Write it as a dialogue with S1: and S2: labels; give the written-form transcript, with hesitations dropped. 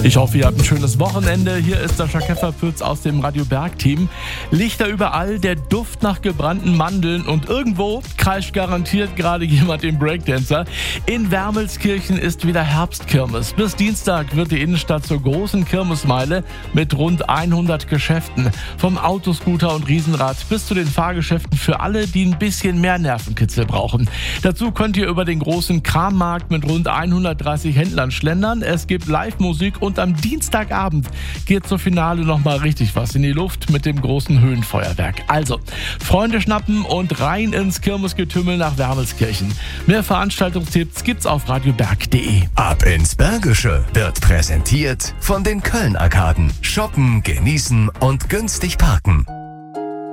S1: Ich hoffe, ihr habt ein schönes Wochenende. Hier ist Sascha Kefferpütz aus dem Radio Berg-Team. Lichter überall, der Duft nach gebrannten Mandeln und irgendwo kreischt garantiert gerade jemand den Breakdancer. In Wermelskirchen ist wieder Herbstkirmes. Bis Dienstag wird die Innenstadt zur großen Kirmesmeile mit rund 100 Geschäften. Vom Autoscooter und Riesenrad bis zu den Fahrgeschäften für alle, die ein bisschen mehr Nervenkitzel brauchen. Dazu könnt ihr über den großen Krammarkt mit rund 130 Händlern schlendern. Es gibt Live-Musik und am Dienstagabend geht zur Finale nochmal richtig was in die Luft mit dem großen Höhenfeuerwerk. Also, Freunde schnappen und rein ins Kirmesgetümmel nach Wermelskirchen. Mehr Veranstaltungstipps gibt's auf radioberg.de.
S2: Ab ins Bergische wird präsentiert von den Köln-Arkaden. Shoppen, genießen und günstig parken.